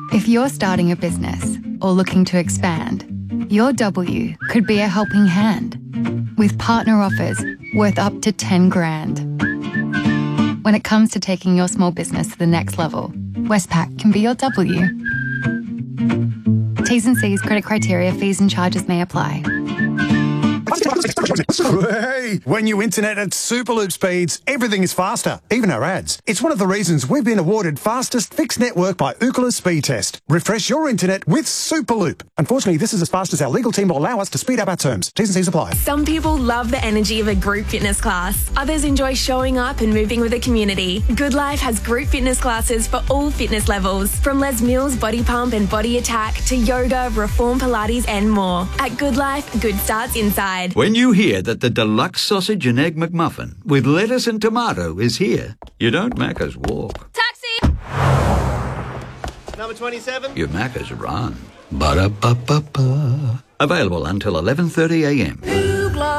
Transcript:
If you're starting a business or looking to expand, your W could be a helping hand with partner offers worth up to 10 grand. When it comes to taking your small business to the next level, Westpac can be your W. T's and C's, credit criteria, fees and charges may apply. Hey, when you internet at Superloop speeds, everything is faster, even our ads. It's one of the reasons we've been awarded fastest fixed network by Ookla Speed Test. Refresh your internet with Superloop. Unfortunately, this is as fast as our legal team will allow us to speed up our terms. T's and C's apply. Some people love the energy of a group fitness class. Others enjoy showing up and moving with the community. Good Life has group fitness classes for all fitness levels, from Les Mills Body Pump and Body Attack to yoga, Reform Pilates and more. At Good Life, good starts inside. When you hear that the deluxe sausage and egg McMuffin with lettuce and tomato is here, you don't Macca's walk. Taxi! Number 27. You Macca's run. Ba-da-ba-ba-ba. Available until 11:30 a.m.